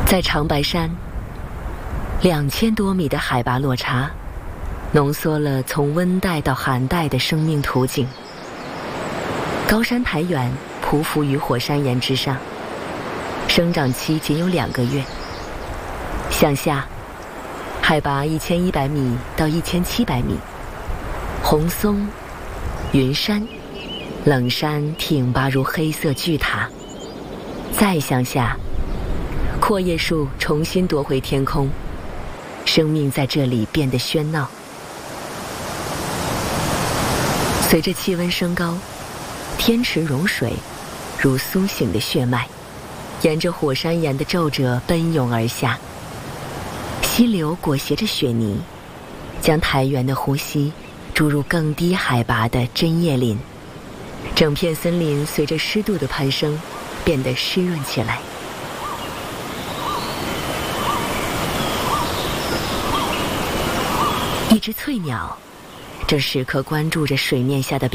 在长白山2000多米的海拔落差，浓缩了从温带到寒带的生命图景。高山苔原匍匐于火山岩之上，生长期仅有2个月。向下，海拔1100米到1700米，红松、云山、冷山挺拔如黑色巨塔。再向下，阔叶树重新夺回天空，生命在这里变得喧闹。随着气温升高，天池融水，如苏醒的血脉，沿着火山岩的皱褶奔涌而下。溪流裹挟着雪泥，将苔原的呼吸注入更低海拔的针叶林。整片森林随着湿度的攀升，变得湿润起来。一只翠鸟正时刻关注着水面下的